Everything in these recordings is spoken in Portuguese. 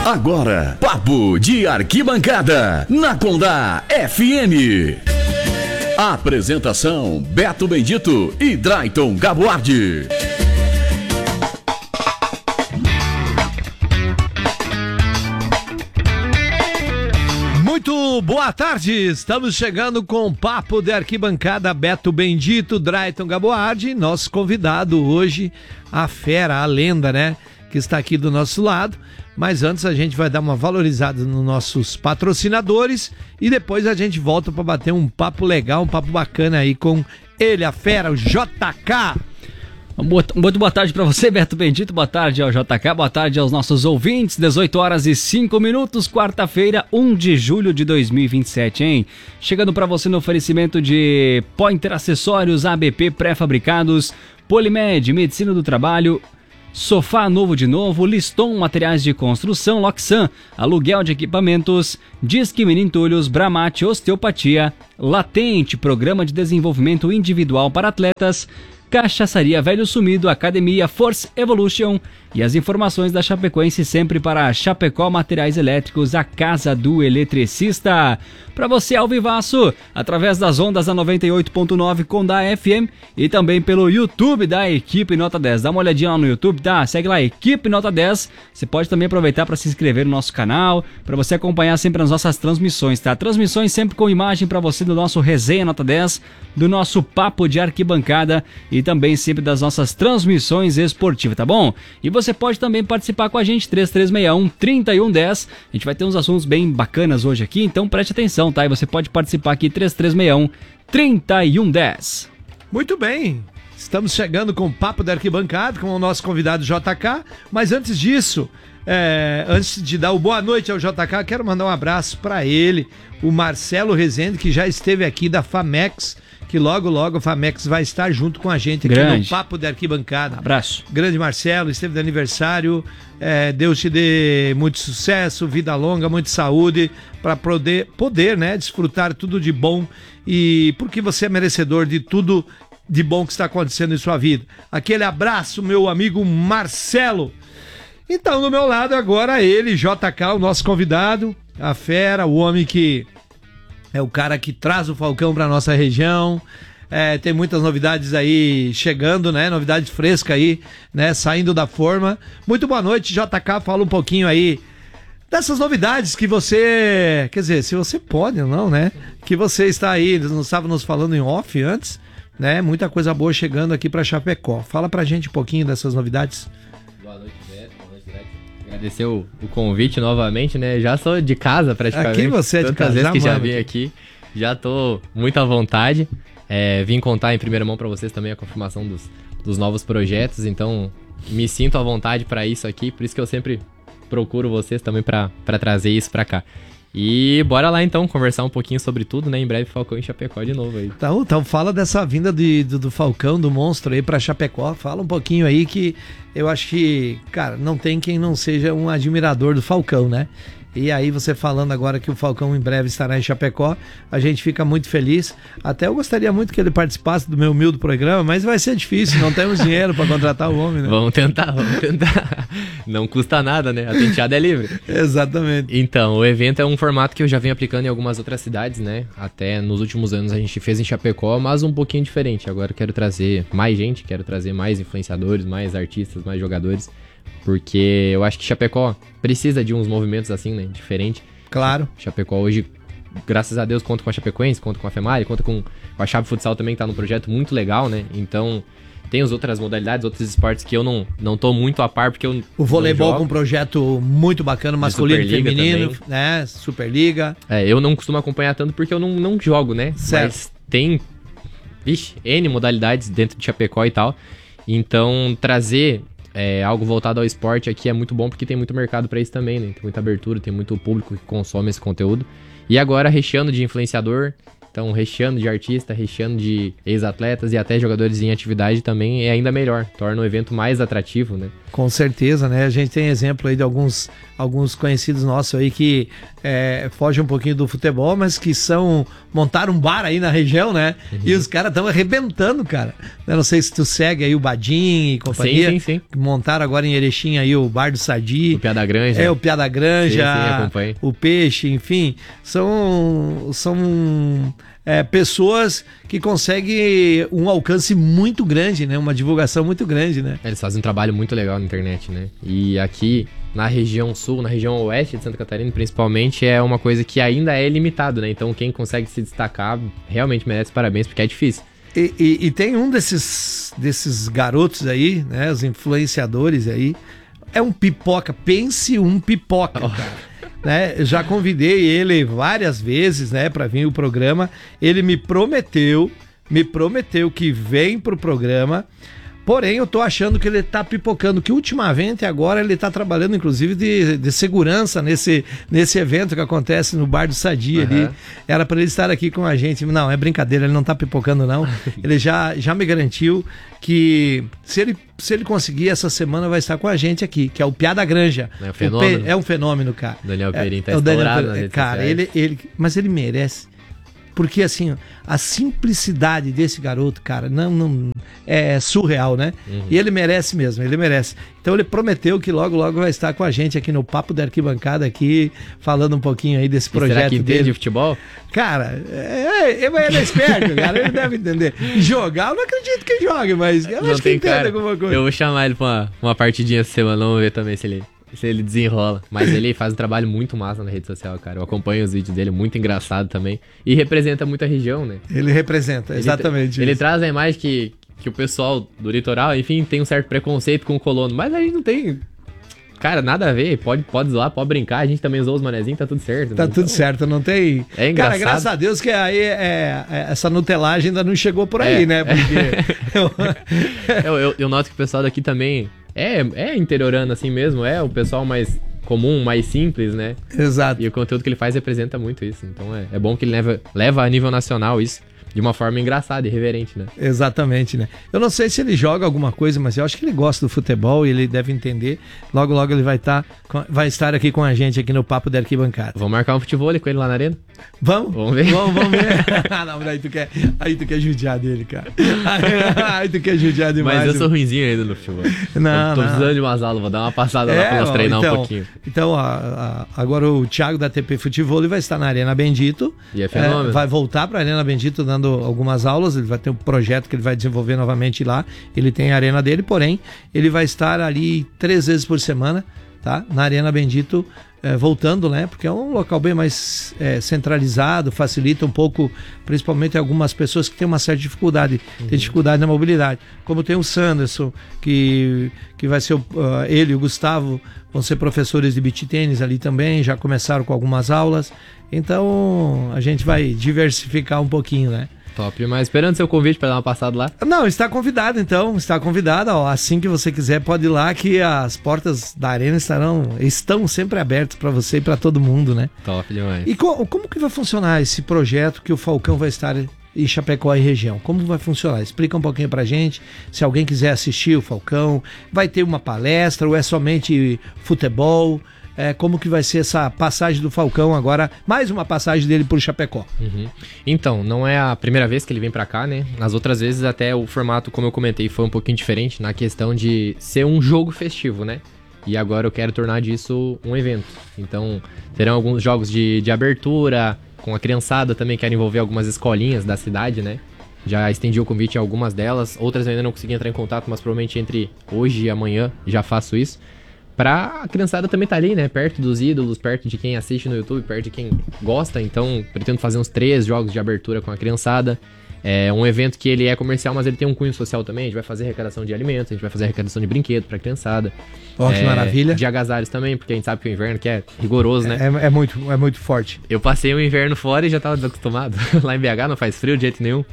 Agora, Papo de Arquibancada, na Condá FM. Apresentação, Beto Bendito e Drayton Gaboardi. Muito boa tarde, estamos chegando com o Papo de Arquibancada, Beto Bendito, Drayton Gaboardi, nosso convidado hoje, a fera, a lenda, né, que está aqui do nosso lado. Mas antes a gente vai dar uma valorizada nos nossos patrocinadores e depois a gente volta para bater um papo legal, um papo bacana aí com ele, a fera, o JK. Muito boa tarde para você, Beto Bendito, boa tarde ao JK, boa tarde aos nossos ouvintes, 18 horas e 5 minutos, quarta-feira, 1 de julho de 2027, hein? Chegando para você no oferecimento de Pointer Acessórios, ABP Pré-Fabricados, Polimed, Medicina do Trabalho, Sofá Novo de Novo, Liston Materiais de Construção, Loxan, Aluguel de Equipamentos, Disque Menintulhos, Bramate Osteopatia, Latente, Programa de Desenvolvimento Individual para Atletas, Cachaçaria Velho Sumido, Academia Force Evolution e as informações da Chapecoense sempre para Chapecó Materiais Elétricos, a casa do eletricista. Para você ao vivaço, através das ondas da 98.9 Condá FM e também pelo YouTube da Equipe Nota 10. Dá uma olhadinha lá no YouTube, tá? Segue lá, Equipe Nota 10. Você pode também aproveitar para se inscrever no nosso canal, para você acompanhar sempre as nossas transmissões, tá? Transmissões sempre com imagem para você do nosso Resenha Nota 10, do nosso Papo de Arquibancada e também sempre das nossas transmissões esportivas, tá bom? E você pode também participar com a gente, 3361-3110. A gente vai ter uns assuntos bem bacanas hoje aqui, então preste atenção, tá? E você pode participar aqui, 3361-3110. Muito bem, estamos chegando com o Papo da Arquibancada, com o nosso convidado JK, mas antes disso, antes de dar o boa noite ao JK, quero mandar um abraço para ele, o Marcelo Rezende, que já esteve aqui da Famex, que logo a Famex vai estar junto com a gente aqui no Papo de Arquibancada. Abraço. Grande Marcelo, esteve de aniversário, Deus te dê muito sucesso, vida longa, muita saúde, para poder, né, desfrutar tudo de bom, e porque você é merecedor de tudo de bom que está acontecendo em sua vida. Aquele abraço, meu amigo Marcelo. Então, do meu lado agora ele, JK, o nosso convidado, a fera, o homem que é o cara que traz o Falcão para nossa região. Tem muitas novidades aí chegando, né? Novidade fresca aí, né? Saindo da forma. Muito boa noite, JK. Fala um pouquinho aí dessas novidades que você... Quer dizer, se você pode ou não, né? Que você está aí, não estava nos falando em off antes, né? Muita coisa boa chegando aqui para Chapecó. Fala pra gente um pouquinho dessas novidades. Boa noite, Beto. Boa noite, Drayton. Agradecer o convite novamente, né? Já sou de casa praticamente. Aqui você é de casa, vezes que já vim aqui. Já tô muito à vontade. Vim contar em primeira mão para vocês também a confirmação dos novos projetos. Então, me sinto à vontade para isso aqui. Por isso que eu sempre procuro vocês também para trazer isso para cá. E bora lá então conversar um pouquinho sobre tudo, né? Em breve Falcão em Chapecó de novo aí. Então fala dessa vinda do Falcão, do monstro aí pra Chapecó. Fala um pouquinho aí que eu acho que, cara, não tem quem não seja um admirador do Falcão, né? E aí você falando agora que o Falcão em breve estará em Chapecó, a gente fica muito feliz. Até eu gostaria muito que ele participasse do meu humilde programa, mas vai ser difícil, não temos dinheiro para contratar o homem, né? Vamos tentar. Não custa nada, né? A penteada é livre. Exatamente. Então, o evento é um formato que eu já venho aplicando em algumas outras cidades, né? Até nos últimos anos a gente fez em Chapecó, mas um pouquinho diferente. Agora eu quero trazer mais gente, quero trazer mais influenciadores, mais artistas, mais jogadores. Porque eu acho que Chapecó precisa de uns movimentos assim, né? Diferente. Claro. Chapecó hoje, graças a Deus, conta com a Chapecoense, conta com a FEMARI, conta com a Chape Futsal também, que tá num projeto muito legal, né? Então, tem as outras modalidades, outros esportes que eu não tô muito a par, porque eu o voleibol com um projeto muito bacana, masculino e feminino, também, né? Superliga. Eu não costumo acompanhar tanto porque eu não jogo, né? Certo. Mas tem, N modalidades dentro de Chapecó e tal. Então, trazer algo voltado ao esporte aqui é muito bom, porque tem muito mercado pra isso também, né? Tem muita abertura, tem muito público que consome esse conteúdo. E agora, recheando de influenciador, Então, recheando de artista, recheando de ex-atletas e até jogadores em atividade também é ainda melhor. Torna o evento mais atrativo, né? Com certeza, né? A gente tem exemplo aí de alguns conhecidos nossos aí que fogem um pouquinho do futebol, mas que montaram um bar aí na região, né? E os caras estão arrebentando, cara. Eu não sei se tu segue aí o Badim e companhia. Sim. Montaram agora em Erechim aí o Bar do Sadi. O Piá da Granja. O Piá da Granja. Sim, acompanho. O Peixe, enfim. São pessoas que conseguem um alcance muito grande, né? Uma divulgação muito grande, né? Eles fazem um trabalho muito legal na internet, né? E aqui, na região sul, na região oeste de Santa Catarina, principalmente, é uma coisa que ainda é limitado, né? Então, quem consegue se destacar realmente merece parabéns, porque é difícil. E tem um desses garotos aí, né? Os influenciadores aí. É um pipoca. Pense um pipoca, cara. Né? Eu já convidei ele várias vezes, né, para vir o programa. Ele me prometeu que vem pro programa. Porém, eu tô achando que ele tá pipocando, que ultimamente agora ele tá trabalhando, inclusive, de segurança nesse evento que acontece no Bar do Sadi ali. Era para ele estar aqui com a gente. Não, é brincadeira, ele não tá pipocando, não. Ele já me garantiu que se ele conseguir, essa semana vai estar com a gente aqui, que é o Piá da Granja. É um fenômeno. É um fenômeno, cara. Daniel Perim tá estourado nas redes cara, sociais. mas ele merece. Porque, assim, a simplicidade desse garoto, cara, não é surreal, né? E ele merece mesmo, ele merece. Então ele prometeu que logo vai estar com a gente aqui no Papo da Arquibancada, aqui, falando um pouquinho aí desse projeto será que entende dele. de futebol? Cara, ele é esperto, cara, ele deve entender. Jogar, eu não acredito que jogue, mas eu acho que entende alguma coisa. Eu vou chamar ele pra uma partidinha essa semana, vamos ver também se ele desenrola. Mas ele faz um trabalho muito massa na rede social, cara. Eu acompanho os vídeos dele, muito engraçado também. E representa muita região, né? Ele representa, exatamente. Ele traz a imagem que o pessoal do litoral, enfim, tem um certo preconceito com o colono. Mas a gente não tem... Cara, nada a ver. Pode zoar, pode brincar. A gente também usou os manezinhos, tá tudo certo. Tá tudo certo, não tem... É engraçado. Cara, graças a Deus que aí essa nutelagem ainda não chegou por aí, né? Porque... eu noto que o pessoal daqui também... É interiorano assim mesmo, é o pessoal mais comum, mais simples, né? Exato. E o conteúdo que ele faz representa muito isso. Então é bom que ele leva a nível nacional isso. De uma forma engraçada e irreverente, né? Exatamente, né? Eu não sei se ele joga alguma coisa, mas eu acho que ele gosta do futebol e ele deve entender. Logo ele vai estar aqui com a gente aqui no Papo da Arquibancada. Vamos marcar um futebol com ele lá na arena? Vamos ver. Vamos ver. Não, mas aí tu quer judiar dele, cara. Aí tu quer judiar demais. Mas eu sou ruinzinho ainda no futebol. Tô precisando de umas aulas, vou dar uma passada lá pra nós treinar um pouquinho. Então, agora o Thiago da TP Futebol vai estar na Arena Bendito. E é fenômeno. Vai voltar pra Arena Bendito dando algumas aulas, ele vai ter um projeto que ele vai desenvolver novamente lá, ele tem a arena dele, porém, ele vai estar ali 3 vezes por semana, tá? Na Arena Bendito, voltando, né? Porque é um local bem mais centralizado, facilita um pouco, principalmente algumas pessoas que têm uma certa dificuldade, tem dificuldade na mobilidade, como tem o Sanderson, que vai ser ele e o Gustavo vão ser professores de beach tênis ali também, já começaram com algumas aulas, então a gente vai diversificar um pouquinho, né? Top, mas esperando seu convite para dar uma passada lá. Não, está convidado então, ó, assim que você quiser pode ir lá que as portas da arena estão sempre abertas para você e para todo mundo, né? Top demais. E como que vai funcionar esse projeto que o Falcão vai estar em Chapecó e região? Como vai funcionar? Explica um pouquinho pra gente, se alguém quiser assistir o Falcão, vai ter uma palestra ou é somente futebol? Como que vai ser essa passagem do Falcão agora, mais uma passagem dele por Chapecó. Então, não é a primeira vez que ele vem pra cá, né? Nas outras vezes até o formato, como eu comentei, foi um pouquinho diferente na questão de ser um jogo festivo, né? E agora eu quero tornar disso um evento. Então, terão alguns jogos de abertura, com a criançada também, quero envolver algumas escolinhas da cidade, né? Já estendi o convite a algumas delas, outras eu ainda não consegui entrar em contato, mas provavelmente entre hoje e amanhã já faço isso. Pra a criançada também tá ali, né? Perto dos ídolos, perto de quem assiste no YouTube, perto de quem gosta. Então, pretendo fazer uns 3 jogos de abertura com a criançada. É um evento que ele é comercial, mas ele tem um cunho social também. A gente vai fazer arrecadação de alimentos, a gente vai fazer arrecadação de brinquedo pra criançada. Que maravilha. De agasalhos também, porque a gente sabe que o inverno que é rigoroso, né? É muito forte. Eu passei o inverno fora e já tava desacostumado. Lá em BH não faz frio de jeito nenhum.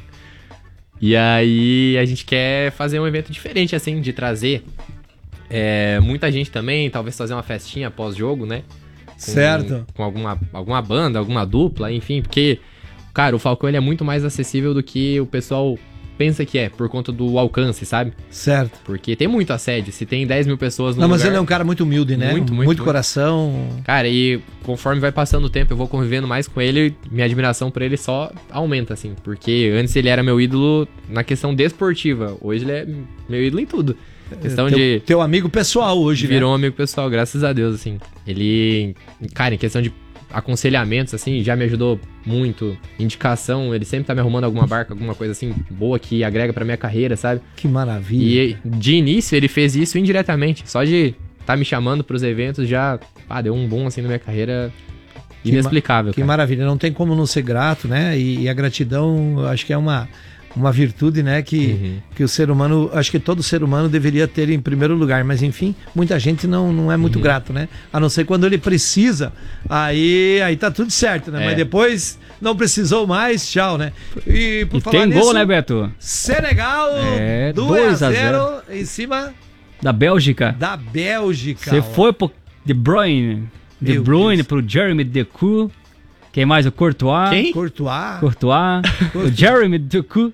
E aí a gente quer fazer um evento diferente, assim, de trazer... muita gente também, talvez fazer uma festinha pós-jogo, né? Certo. Com alguma banda, alguma dupla, enfim, porque cara, o Falcão ele é muito mais acessível do que o pessoal pensa que é, por conta do alcance, sabe? Certo. Porque tem muito assédio. Se tem 10 mil pessoas no Não, lugar... mas ele é um cara muito humilde, né? Muito coração. Cara, e conforme vai passando o tempo, eu vou convivendo mais com ele, minha admiração por ele só aumenta, assim. Porque antes ele era meu ídolo na questão desportiva. Hoje ele é meu ídolo em tudo. Questão de... Teu amigo pessoal hoje, virou né? um amigo pessoal, graças a Deus, assim. Ele, cara, em questão de aconselhamentos, assim, já me ajudou muito. Indicação, ele sempre tá me arrumando alguma barca, alguma coisa assim, boa que agrega pra minha carreira, sabe? Que maravilha. E de início ele fez isso indiretamente. Só de tá me chamando pros eventos já, deu um boom assim na minha carreira inexplicável. Que maravilha, não tem como não ser grato, né? E a gratidão, eu acho que é uma virtude, né, que o ser humano, acho que todo ser humano deveria ter em primeiro lugar, mas enfim, muita gente não é muito grato, né? A não ser quando ele precisa, aí tá tudo certo, né? Mas depois não precisou mais, tchau, né? E por falar tem nisso, gol, né, Beto? Senegal, 2-0 em cima da Bélgica. Você foi pro De Bruyne pro Jeremy Decoux. Quem mais? O Courtois. Quem? Courtois. O Jeremy Decoux.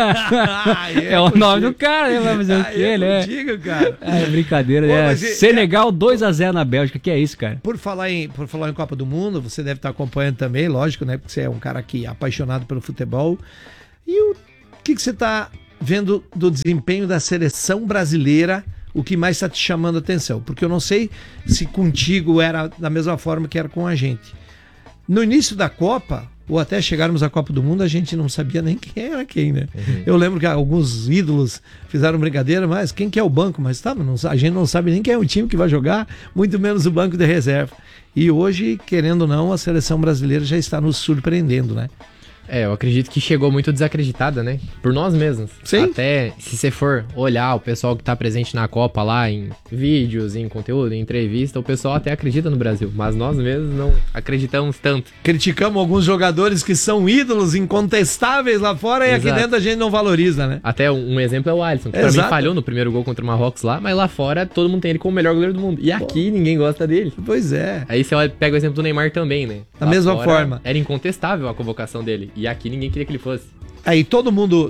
É o nome do cara, né? Vai fazer o quê, né? Contigo, cara. É brincadeira, né? Senegal 2-0 na Bélgica, que é isso, cara? Por falar em Copa do Mundo, você deve estar acompanhando também, lógico, né? Porque você é um cara que é apaixonado pelo futebol. E o que você está vendo do desempenho da seleção brasileira? O que mais está te chamando a atenção? Porque eu não sei se contigo era da mesma forma que era com a gente. No início da Copa, ou até chegarmos à Copa do Mundo, a gente não sabia nem quem era quem, né? Eu lembro que alguns ídolos fizeram brincadeira, mas quem que é o banco? Mas a gente não sabe nem quem é o time que vai jogar, muito menos o banco de reserva. E hoje, querendo ou não, a seleção brasileira já está nos surpreendendo, né? Eu acredito que chegou muito desacreditada, né? Por nós mesmos. Sim. Até se você for olhar o pessoal que tá presente na Copa lá, em vídeos, em conteúdo, em entrevista, o pessoal até acredita no Brasil, mas nós mesmos não acreditamos tanto. Criticamos alguns jogadores que são ídolos incontestáveis lá fora. Exato. E aqui dentro a gente não valoriza, né? Até um exemplo é o Alisson, que pra mim falhou no primeiro gol contra o Marrocos lá, mas lá fora todo mundo tem ele como o melhor goleiro do mundo. E aqui ninguém gosta dele. Pois é. Aí você pega o exemplo do Neymar também, né? Da mesma forma. Era incontestável a convocação dele. E aqui ninguém queria que ele fosse. Aí todo mundo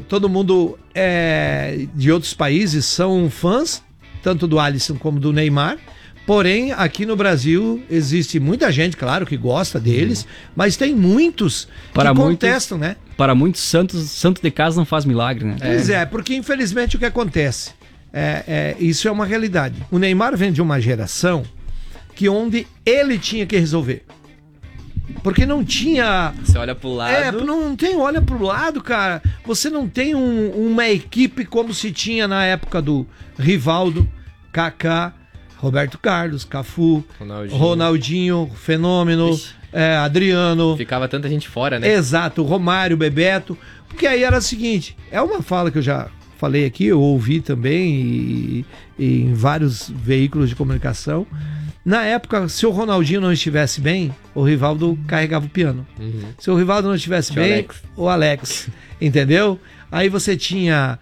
de outros países são fãs, tanto do Alisson como do Neymar. Porém, aqui no Brasil existe muita gente, claro, que gosta deles, mas tem muitos que contestam, né? Para muitos, santo de casa não faz milagre, né? Pois porque infelizmente o que acontece, isso é uma realidade. O Neymar vem de uma geração onde ele tinha que resolver. Porque não tinha... Você olha pro lado... olha pro lado, cara. Você não tem uma equipe como se tinha na época do Rivaldo, Kaká, Roberto Carlos, Cafu, Ronaldinho Fenômeno, Adriano. Ficava tanta gente fora, né? Exato, Romário, Bebeto. Porque aí era o seguinte, é uma fala que eu já falei aqui, eu ouvi também e em vários veículos de comunicação. Na época, se o Ronaldinho não estivesse bem, o Rivaldo carregava o piano. Se o Rivaldo não estivesse bem, o Alex. Entendeu? Aí você tinha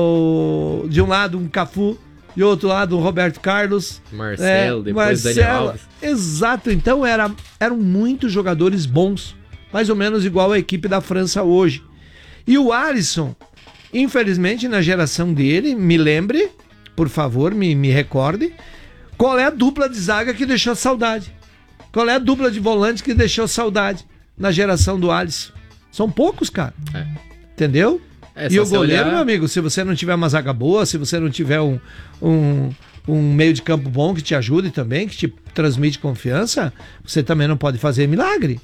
de um lado um Cafu, de outro lado um Roberto Carlos. Marcelo, depois Daniel Alves. Exato, então eram muitos jogadores bons. Mais ou menos igual a equipe da França hoje. E o Alisson, infelizmente, na geração dele, me lembre, por favor, me recorde, qual é a dupla de zaga que deixou saudade? Qual é a dupla de volante que deixou saudade na geração do Alisson? São poucos, cara. Entendeu? E o goleiro, meu amigo, se você não tiver uma zaga boa, se você não tiver um meio de campo bom que te ajude também, que te transmite confiança, você também não pode fazer milagre.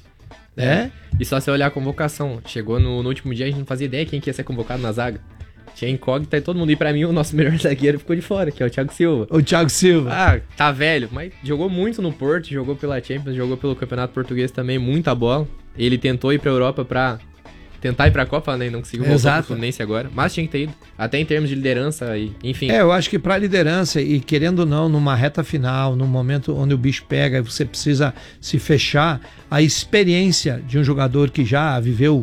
E só você olhar a convocação. Chegou no último dia, a gente não fazia ideia quem que ia ser convocado na zaga. Tinha incógnita e todo mundo. E pra mim, o nosso melhor zagueiro ficou de fora, que é o Thiago Silva. O Thiago Silva. Tá velho, mas jogou muito no Porto, jogou pela Champions, jogou pelo Campeonato Português também, muita bola. Ele tentou ir pra Europa pra tentar ir pra Copa, né? Não conseguiu voltar pro Fluminense agora. Mas tinha que ter ido. Até em termos de liderança, enfim. Eu acho que pra liderança, e querendo ou não, numa reta final, num momento onde o bicho pega e você precisa se fechar, a experiência de um jogador que já viveu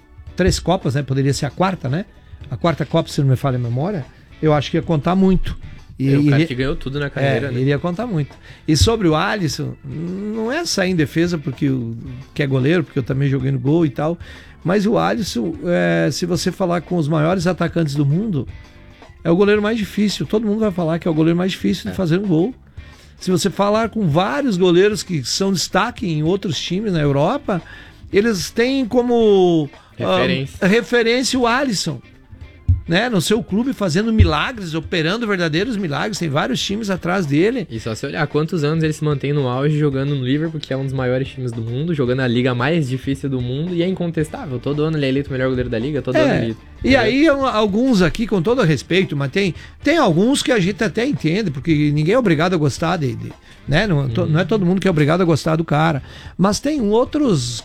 3 Copas, né? Poderia ser a 4ª, né? A 4ª Copa, se não me falha a memória, eu acho que ia contar muito. E o cara que ganhou tudo na carreira, né? Ele ia contar muito. E sobre o Alisson, não é sair em defesa porque que é goleiro, porque eu também joguei no gol e tal, mas o Alisson, se você falar com os maiores atacantes do mundo, é o goleiro mais difícil. Todo mundo vai falar que é o goleiro mais difícil de fazer um gol. Se você falar com vários goleiros que são destaque em outros times na Europa, eles têm como referência o Alisson, né? No seu clube fazendo milagres, operando verdadeiros milagres, tem vários times atrás dele. E só se olhar quantos anos ele se mantém no auge jogando no Liverpool, que é um dos maiores times do mundo, jogando a liga mais difícil do mundo, e é incontestável, todo ano ele é eleito o melhor goleiro da liga, todo ano ele... E aí, alguns aqui, com todo respeito, mas tem alguns que a gente até entende, porque ninguém é obrigado a gostar dele, né? Não é todo mundo que é obrigado a gostar do cara. Mas tem outros...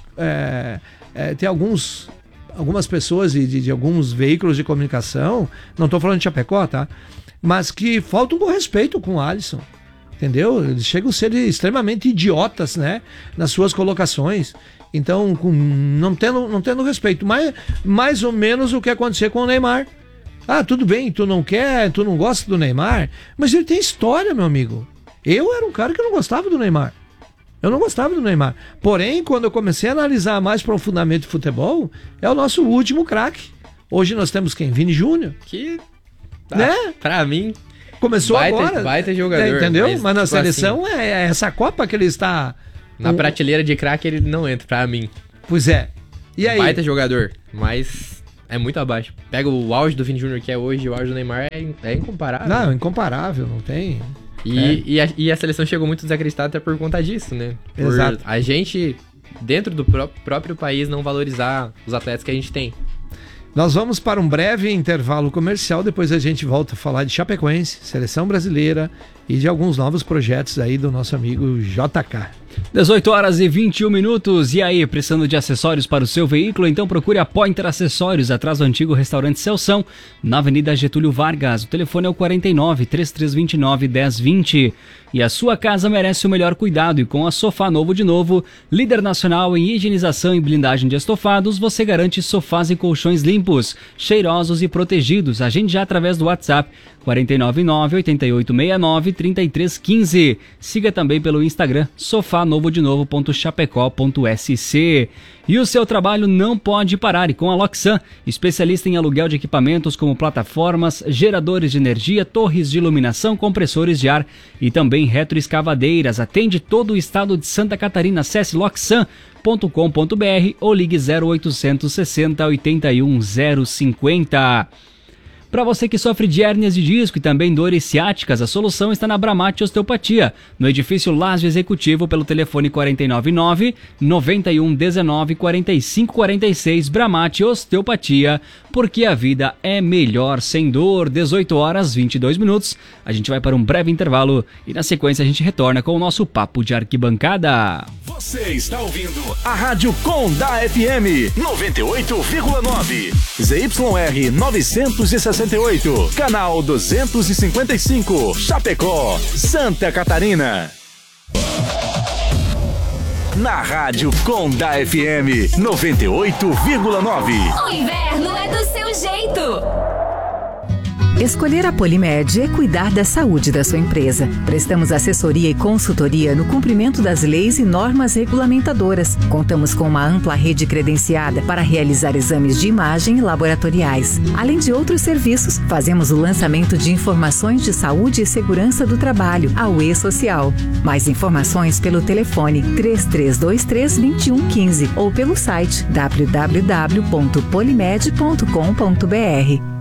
tem algumas pessoas de alguns veículos de comunicação, não estou falando de Chapecó, tá? Mas que faltam com respeito com o Alisson, entendeu? Eles chegam a ser extremamente idiotas, né? Nas suas colocações. Então, não tendo respeito. Mais ou menos o que aconteceu com o Neymar. Ah, tudo bem, tu não gosta do Neymar, mas ele tem história, meu amigo. Eu era um cara que não gostava do Neymar. Eu não gostava do Neymar. Porém, quando eu comecei a analisar mais profundamente o futebol, é o nosso último craque. Hoje nós temos quem? Vini Júnior. Que, né? Pra mim, começou agora. Baita jogador. Entendeu? Mas na tipo seleção assim, é essa Copa que ele está... Na prateleira de craque ele não entra, pra mim. Pois é. E aí? Baita jogador, mas é muito abaixo. Pega o auge do Vini Júnior que é hoje e o auge do Neymar é incomparável. Não, incomparável, não tem... E a seleção chegou muito desacreditada até por conta disso, né? Exato. A gente, dentro do próprio país, não valorizar os atletas que a gente tem. Nós vamos para um breve intervalo comercial, depois a gente volta a falar de Chapecoense, seleção brasileira e de alguns novos projetos aí do nosso amigo JK. 18 horas e 21 minutos. E aí, precisando de acessórios para o seu veículo? Então procure a Pointer Acessórios, atrás do antigo restaurante Celção, na Avenida Getúlio Vargas. O telefone é o 49 3329 1020. E a sua casa merece o melhor cuidado, e com a Sofá Novo de Novo, líder nacional em higienização e blindagem de estofados, você garante sofás e colchões limpos, cheirosos e protegidos. Agende já através do WhatsApp 499-8869-3315. Siga também pelo Instagram sofanovodenovo.chapecó.sc. E o seu trabalho não pode parar, e com a Loxan, especialista em aluguel de equipamentos como plataformas, geradores de energia, torres de iluminação, compressores de ar e também retroescavadeiras. Atende todo o estado de Santa Catarina. Acesse loxan.com.br ou ligue 0800 60 81 050. Para você que sofre de hérnias de disco e também dores ciáticas, a solução está na Bramate Osteopatia, no edifício Lázio Executivo, pelo telefone 499-9119-4546. Bramate Osteopatia, porque a vida é melhor sem dor. 18 horas 22 minutos. A gente vai para um breve intervalo e na sequência a gente retorna com o nosso papo de arquibancada. Você está ouvindo a Rádio Condá FM 98,9. ZYR 968, canal 255, Chapecó, Santa Catarina. Na Rádio Condá FM 98,9. O inverno é do seu jeito. Escolher a Polimed é cuidar da saúde da sua empresa. Prestamos assessoria e consultoria no cumprimento das leis e normas regulamentadoras. Contamos com uma ampla rede credenciada para realizar exames de imagem e laboratoriais. Além de outros serviços, fazemos o lançamento de informações de saúde e segurança do trabalho, a UE Social. Mais informações pelo telefone 3323-2115 ou pelo site www.polimed.com.br.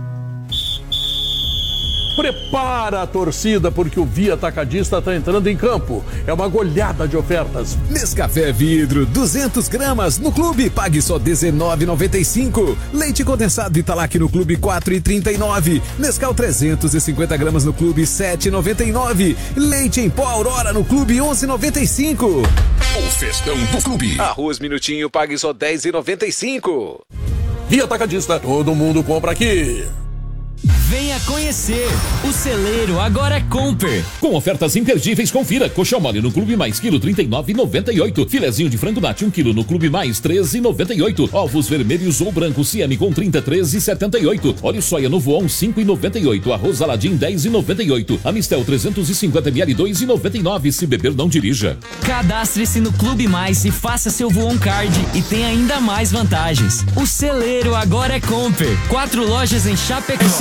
Prepara a torcida porque o Via Atacadista está entrando em campo. É uma goleada de ofertas. Nescafé vidro, 200 gramas no Clube, pague só R$19,95. Leite condensado Italac no Clube, R$4,39. Nescau 350 gramas no Clube, R$7,99. Leite em pó Aurora no Clube, R$11,95. O festão do Clube. Arroz Minutinho, pague só R$10,95. Via Atacadista, todo mundo compra aqui. Venha conhecer. O celeiro agora é Comper. Com ofertas imperdíveis, confira. Coxão mole no Clube Mais, quilo 39,98. Filezinho de frango nati, 1 quilo no Clube Mais, 13,98. Ovos vermelhos ou brancos Ciame com 33,78. Óleo soia no Voon, 5,98. Arroz Aladim, 10,98. Amistel 350 ml, 2,99. Se beber, não dirija. Cadastre-se no Clube Mais e faça seu Voon Card e tem ainda mais vantagens. O celeiro agora é Comper. 4 lojas em Chapecó.